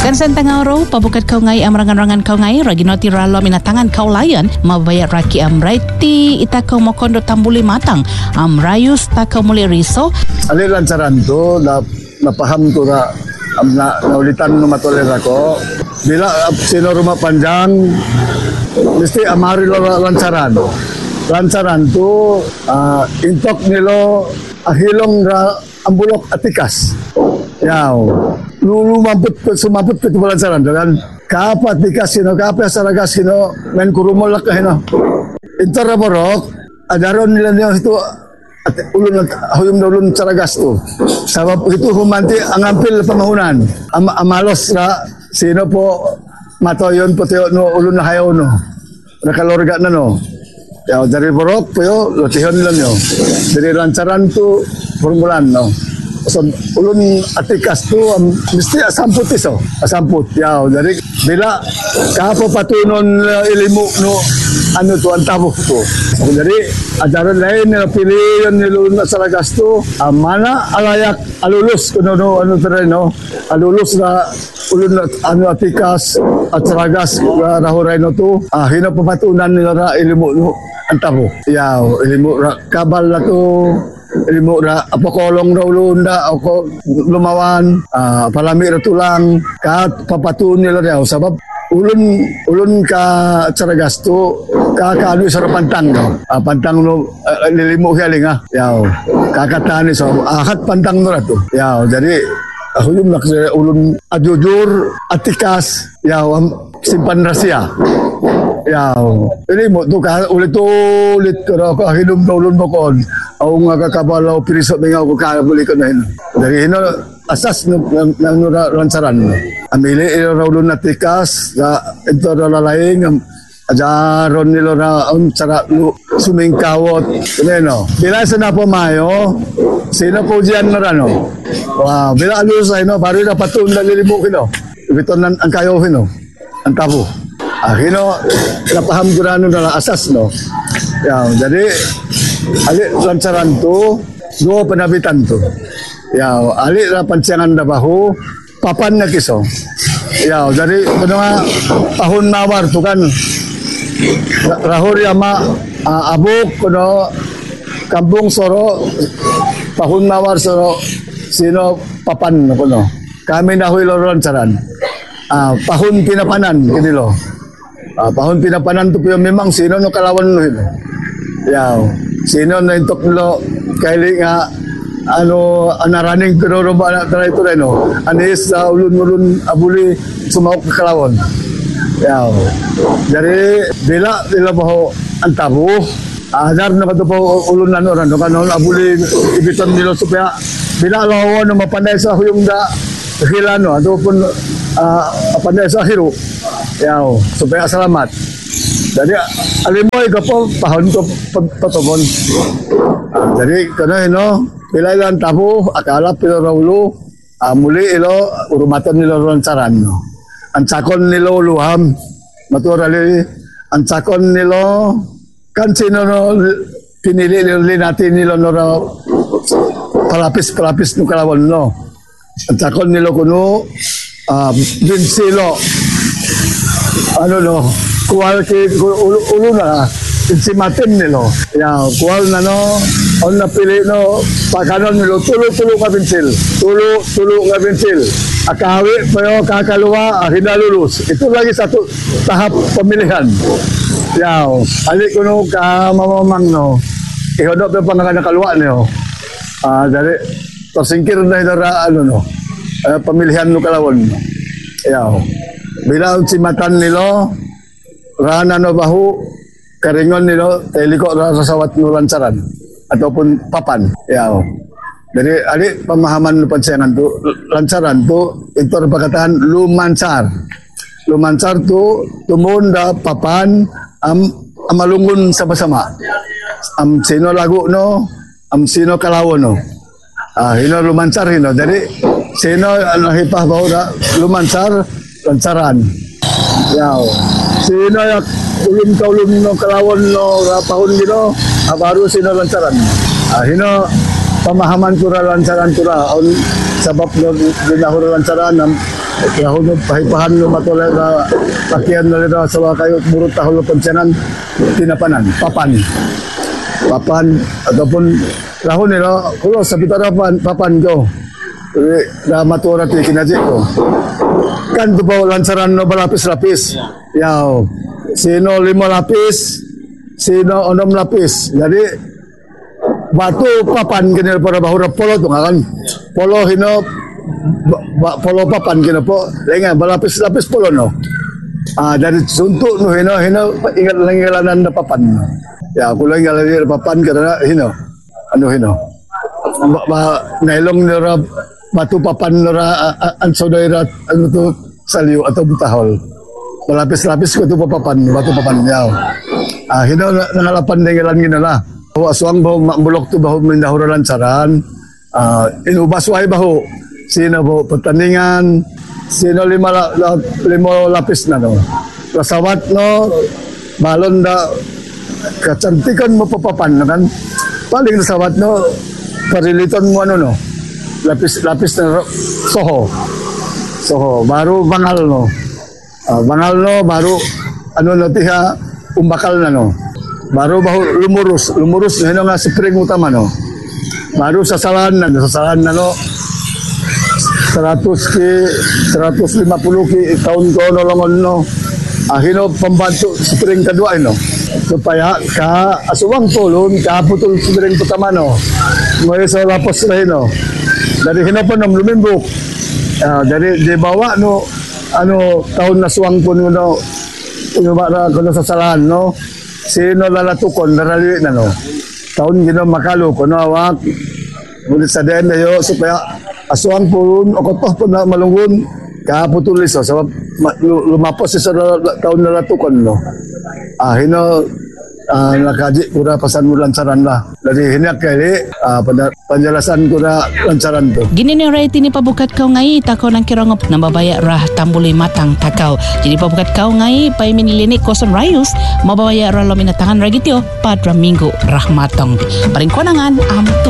Kan sentang ro pabukat kau ngai amrangan-rangan kau ngai raginoti ralo minatangan kau layan mabayat raki amraiti ita kau mokondo tambuli matang amrayus ta kau muli riso ali lancaran tu na paham tu na ulitan no matoler ako bila sino rumah panjang mesti amari lo lancaran tu intok nilo ahilong ra ambulok atikas yaw lulu sumabot ke lancaran kan kapa atikas sino kapa saragas sino men kurumol ka hino intara borok adaron nila niyo itu ulun huyum ulun saragas tu sabab itu humanti angampil pamahunan amalos ra sino po matoyon po tiyo no ulun na hayaw no nakalorga na no ya dari borok po yo lotihon nila niyo dari lancaran tu formulan no so ulun atikas tu mesti asamput iso asamput ya dari bila kapo patunon ilimu no ano tu antabo tu so, jadi ajaran lain na pilihan ni ulun saragas tu mana alayak alulus kuno no ano tereno alulus na ulun ano atikas at saragas rahuray no tu hina papatunan nila ilimu no antabo ya ilimu kabal na tu ilmu ra apa kolong ra ulunda ako lumawan palami ra tulang ka papatun nila daw sabab ulun ka saragas tu ka anu sa pantang no pantang no lilimu galing yaw kakatani so ahat pantang no ra tu yaw jadi huyum nak ulun ajujur atikas yaw simpan rahasia yaw ini mo tu ka ulit ka hinum na ulun mo kon aw nga kakabalaw pirisot nga ako kabuli ko na yun dari hino asas ng lancaran amili ilo ulun natikas ito lalaing ajaron nilo na cara sumingkawot no bila sa na po mayo sino po diyan na rano bila alus ay no baru na patun na lilimu kino ito ang kayo hino ang tabo hino napaham ko na asas no jadi ali lancaran tu dua penabitan tu ya ali pancangan da bahu papan na kiso ya jadi benua tahun nawar tu kan rahur yama abuk kuno kampung soro tahun nawar soro sino papan kuno kami nahuy lo lancaran tahun pinapanan kinilo tahun pinapanan tu memang sino no kalawan no ya sino na intok lo kaili nga ano anaraning kinoroba na tara ito rin no anis ulun abuli sumawak kalawon ya dari bila baho antabo adar na kato po ulun ano rin no kanon abuli ibiton nilo supaya bila lawan no mapanday sa huyong da hilano ato pun mapanday sa hiro ya supaya salamat jadi alimoy ka po pahon ko patobon jadi kana no pilay lang tabo akala pilo raulo muli ilo urumatan nilo lancaran no ang sakon nilo luham maturali ang sakon nilo kan sino no pinili natin nilo no palapis no kalawon no ang sakon nilo kuno binsilo ano no kuwal ki ulo na insimatin nilo ya kuwal na no on na pili no pagkanon nilo tulo ka pensil tulo ka pensil akawi pero kakaluwa hinalulus ito lagi satu tahap pemilihan ya ali kuno ka mamamang no ihodop pa nakaluwa niyo dari tersingkir na dara ano no pemilihan no kalawon ya bila insimatan nilo rana no bahu karingon nilo teliko rasawat no lancaran ataupun papan ya jadi ali pemahaman pansengan tu lancaran tu itu perkataan lumancar tu tumun da papan amalungun sama-sama sino lagu no sino kalawon no hino lumancar hino jadi sino hipah bahu da lumancar lancaran ya sino yak ulun no kalawon no rapahon gino baru sino lancaran hino pemahaman kura lancaran kura sabab no dinahur lancaran Kahon mo pahipahan no matulad na pakian na rin sa kayo burot tahol pensyonan tinapanan papan ataupun rahon nila kulo sa bitara papan ko na matura ti kinaji ko kan to ba lansaran no balapis-lapis yaw sino 5 lapis sino 6 lapis jadi batu papan kini para bahura polo tu kan polo hino polo papan kini po lengan balapis-lapis polo no dari suntuk no hino ingat langgalan na papan ya aku lang galeri papan kada hino hino nailong nira batu papan nira an saudara tu saliu atau butahol balapis-lapis ko tu papan batu papan yaw hino nangalapan nanggalan ginala aswang bahu makbulok tu bahu mindahura lancaran inubas wahi bahu sino bahu pertandingan sino 5 lapis na no rasawat no balon da kecantikan mo papapan kan paling rasawat no pariliton mo no lapis na soho baru bangal no baru no tiha umbakal na no baru bahu lumurus hino nga spring utama no baru sasalan na no 150 ki tahun ko nolongon no hino pembantu spring kedua no supaya ka asuwang tulon ka putol spring pertama no ngoy sa lapos na hino dari hino pa nam lumimbok dari dibawa no tahun na suwang po no para kono sasalan no sino lalatukon narali na no tahun gino makalo kono awak bulit sa den dayo supaya aswang pulun o kotoh po na malungun kaputulis so sabab lumapos sa tahun nalatukon no hino nakaji kura pasan mo lancaran lah dari hinak kali penjelasan kura lancaran tu gini ni rai tini pabukat kau ngai takau nang kirangop nambabaya rah tambuli matang takau jadi pabukat kau ngai pai minilini koson rayus mababaya rah lo minatangan ragitio padra minggu rahmatong paring konangan am